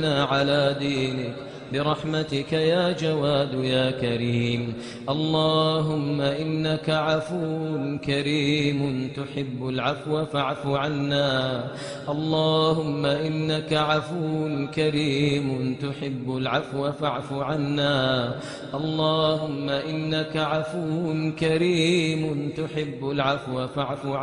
على دينك برحمتك يا جواد يا كريم. اللهم إنك عفو كريم تحب العفو فاعف عنا. اللهم إنك عفو كريم تحب العفو فاعف عنا. اللهم إنك عفو كريم تحب العفو فاعف عنا.